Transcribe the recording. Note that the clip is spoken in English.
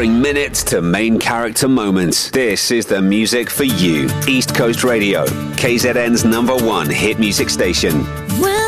Going minutes to main character moments. This is the music for you. East Coast Radio, KZN's #1 hit music station. Well,